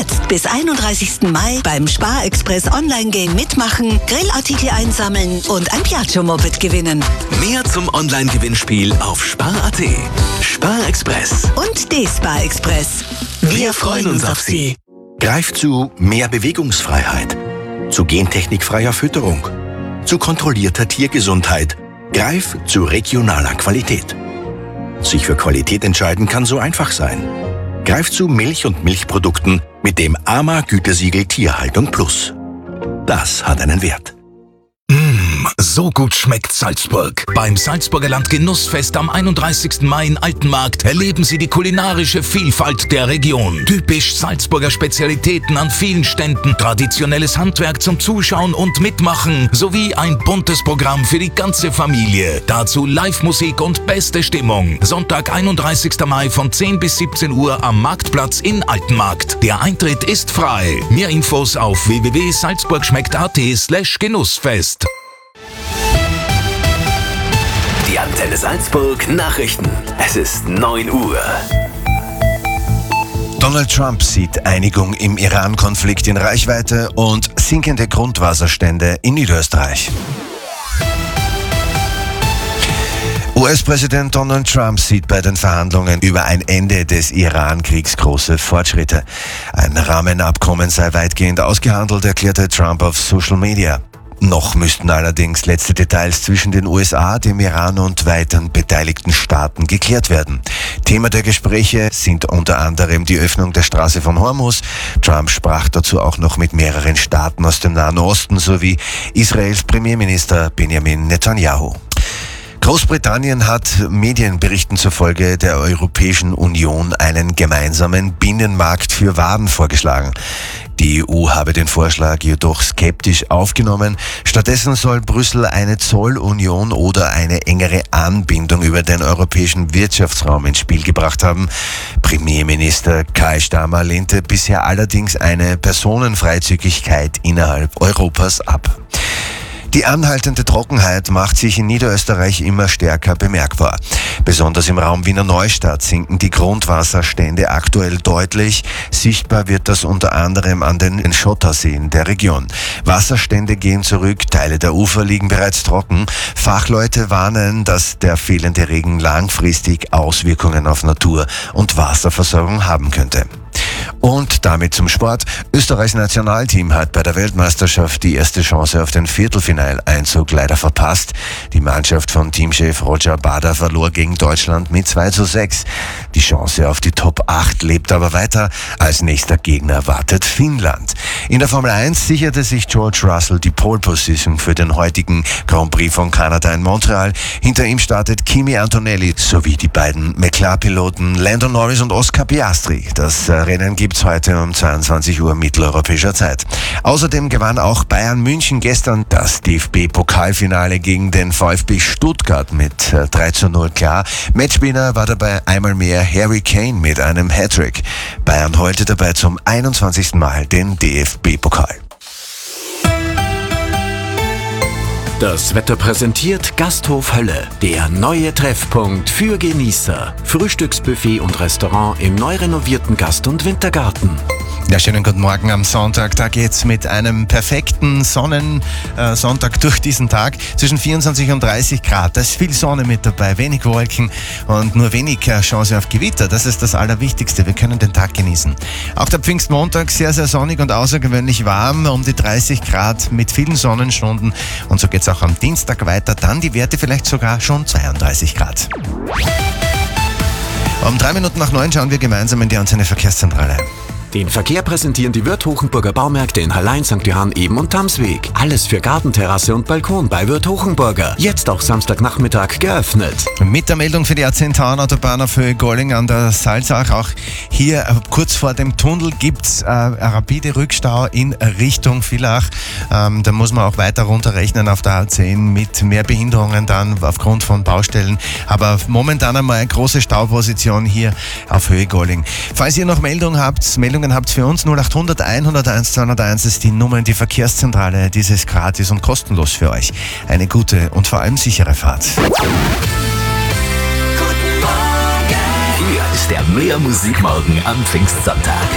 Jetzt bis 31. Mai beim Sparexpress Online-Game mitmachen, Grillartikel einsammeln und ein Piaggio-Moped gewinnen. Mehr zum Online-Gewinnspiel auf Spar.at. Sparexpress Und D-Spar-Express. Wir freuen uns auf Sie. Greif zu mehr Bewegungsfreiheit, zu gentechnikfreier Fütterung, zu kontrollierter Tiergesundheit. Greif zu regionaler Qualität. Sich für Qualität entscheiden kann so einfach sein. Greif zu Milch und Milchprodukten mit dem AMA-Gütesiegel Tierhaltung Plus. Das hat einen Wert. So gut schmeckt Salzburg. Beim Salzburger Land Genussfest am 31. Mai in Altenmarkt erleben Sie die kulinarische Vielfalt der Region. Typisch Salzburger Spezialitäten an vielen Ständen, traditionelles Handwerk zum Zuschauen und Mitmachen sowie ein buntes Programm für die ganze Familie. Dazu Live-Musik und beste Stimmung. Sonntag, 31. Mai von 10 bis 17 Uhr am Marktplatz in Altenmarkt. Der Eintritt ist frei. Mehr Infos auf www.salzburgschmeckt.at/Genussfest. Die Antenne Salzburg Nachrichten. Es ist 9 Uhr. Donald Trump sieht Einigung im Iran-Konflikt in Reichweite und sinkende Grundwasserstände in Niederösterreich. US-Präsident Donald Trump sieht bei den Verhandlungen über ein Ende des Iran-Kriegs große Fortschritte. Ein Rahmenabkommen sei weitgehend ausgehandelt, erklärte Trump auf Social Media. Noch müssten allerdings letzte Details zwischen den USA, dem Iran und weiteren beteiligten Staaten geklärt werden. Thema der Gespräche sind unter anderem die Öffnung der Straße von Hormuz. Trump sprach dazu auch noch mit mehreren Staaten aus dem Nahen Osten sowie Israels Premierminister Benjamin Netanyahu. Großbritannien hat Medienberichten zufolge der Europäischen Union einen gemeinsamen Binnenmarkt für Waren vorgeschlagen. Die EU habe den Vorschlag jedoch skeptisch aufgenommen. Stattdessen soll Brüssel eine Zollunion oder eine engere Anbindung über den europäischen Wirtschaftsraum ins Spiel gebracht haben. Premierminister Keir Starmer lehnte bisher allerdings eine Personenfreizügigkeit innerhalb Europas ab. Die anhaltende Trockenheit macht sich in Niederösterreich immer stärker bemerkbar. Besonders im Raum Wiener Neustadt sinken die Grundwasserstände aktuell deutlich. Sichtbar wird das unter anderem an den Schotterseen der Region. Wasserstände gehen zurück, Teile der Ufer liegen bereits trocken. Fachleute warnen, dass der fehlende Regen langfristig Auswirkungen auf Natur- und Wasserversorgung haben könnte. Und damit zum Sport. Österreichs Nationalteam hat bei der Weltmeisterschaft die erste Chance auf den Viertelfinaleinzug leider verpasst. Die Mannschaft von Teamchef Roger Bader verlor gegen Deutschland mit 2:6. Die Chance auf die Top 8 lebt aber weiter. Als nächster Gegner wartet Finnland. In der Formel 1 sicherte sich George Russell die Pole Position für den heutigen Grand Prix von Kanada in Montreal. Hinter ihm startet Kimi Antonelli sowie die beiden McLaren-Piloten Lando Norris und Oscar Piastri. Das Rennen gibt's heute um 22 Uhr mitteleuropäischer Zeit. Außerdem gewann auch Bayern München gestern das DFB-Pokalfinale gegen den VfB Stuttgart mit 3:0 klar. Matchwinner war dabei einmal mehr Harry Kane mit einem Hattrick. Bayern holte dabei zum 21. Mal den DFB-Pokal. Das Wetter präsentiert Gasthof Hölle, der neue Treffpunkt für Genießer. Frühstücksbuffet und Restaurant im neu renovierten Gast- und Wintergarten. Ja, schönen guten Morgen am Sonntag. Da geht's mit einem perfekten Sonnensonntag durch diesen Tag. Zwischen 24 und 30 Grad. Da ist viel Sonne mit dabei, wenig Wolken und nur wenig Chance auf Gewitter. Das ist das Allerwichtigste. Wir können den Tag genießen. Auch der Pfingstmontag sehr, sehr sonnig und außergewöhnlich warm. Um die 30 Grad mit vielen Sonnenstunden. Und so geht's auch am Dienstag weiter. Dann die Werte vielleicht sogar schon 32 Grad. Um 3 Minuten nach 9 schauen wir gemeinsam in die Antenne Verkehrszentrale. Den Verkehr präsentieren die Wirth Hochenburger Baumärkte in Hallein, St. Johann, Eben und Tamsweg. Alles für Gartenterrasse und Balkon bei Wirth Hochenburger. Jetzt auch Samstagnachmittag geöffnet. Mit der Meldung für die A10-Autobahn auf Höhe Golling an der Salzach. Auch hier kurz vor dem Tunnel gibt's einen rapide Rückstau in Richtung Villach. Da muss man auch weiter runterrechnen auf der A10 mit mehr Behinderungen dann aufgrund von Baustellen. Aber momentan einmal eine große Stauposition hier auf Höhe Golling. Falls ihr noch Meldungen habt für uns 0800 101 201 ist die Nummer in die Verkehrszentrale. Dies ist gratis und kostenlos für euch. Eine gute und vor allem sichere Fahrt. Guten Morgen. Hier ist der Mehr Musikmorgen am Pfingstsonntag.